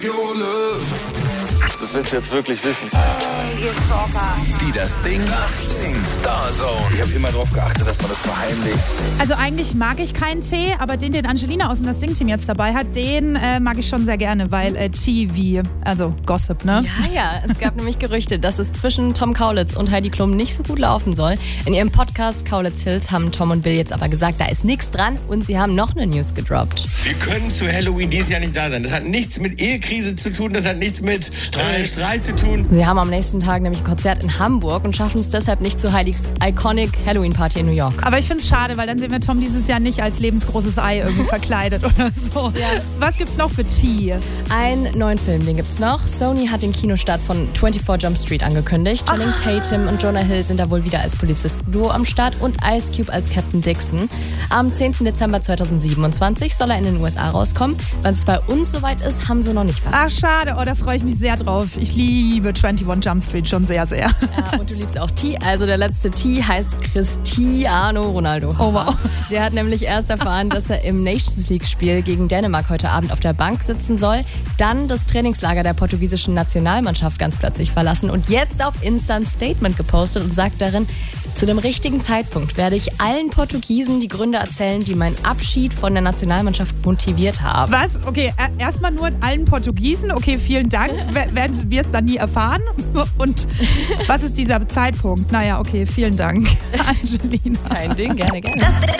Das willst du jetzt wirklich wissen. Ihr Stalker. Die das Ding Starzone. Ich habe immer darauf geachtet, dass man das verheimlicht. Also eigentlich mag ich keinen Tee, aber den Angelina aus dem Das Ding-Team jetzt dabei hat, den mag ich schon sehr gerne, weil TV, also Gossip, ne? Ja, es gab nämlich Gerüchte, dass es zwischen Tom Kaulitz und Heidi Klum nicht so gut laufen soll. In ihrem Podcast Kaulitz Hills haben Tom und Bill jetzt aber gesagt, da ist nichts dran und sie haben noch eine News gedroppt. Wir können zu Halloween dieses Jahr nicht da sein. Das hat nichts mit Ehekrise zu tun, das hat nichts mit Streit zu tun. Sie haben am nächsten Tag nämlich ein Konzert in Hamburg und schaffen es deshalb nicht zu Heidis Iconic Halloween-Party in New York. Aber ich finde es schade, weil dann sehen wir Tom dieses Jahr nicht als lebensgroßes Ei irgendwie verkleidet oder so. Ja. Was gibt's noch für Tea? Einen neuen Film, den gibt's noch. Sony hat den Kinostart von 24 Jump Street angekündigt. Channing Tatum und Jonah Hill sind da wohl wieder als Polizisten-Duo am Start und Ice Cube als Captain Dixon. Am 10. Dezember 2027 soll er in den USA rauskommen. Wann es bei uns soweit ist, haben sie noch nicht verraten. Ach, schade. Oh, da freue ich mich sehr drauf. Ich liebe 21 Jump Street schon sehr, sehr. Ja, und du liebst auch T. Also der letzte T heißt Cristiano Ronaldo. Oh, wow. Der hat nämlich erst erfahren, dass er im Nations League-Spiel gegen Dänemark heute Abend auf der Bank sitzen soll. Dann das Trainingslager der portugiesischen Nationalmannschaft ganz plötzlich verlassen und jetzt auf Insta ein Statement gepostet und sagt darin, zu dem richtigen Zeitpunkt werde ich allen Portugiesen die Gründe erzählen, die meinen Abschied von der Nationalmannschaft motiviert haben. Was? Okay, erstmal nur allen Portugiesen. Okay, vielen Dank. Werden wir es dann nie erfahren? Und was ist dieser Zeitpunkt? Naja, okay, vielen Dank, Angelina. Kein Ding, gerne. Das Ding.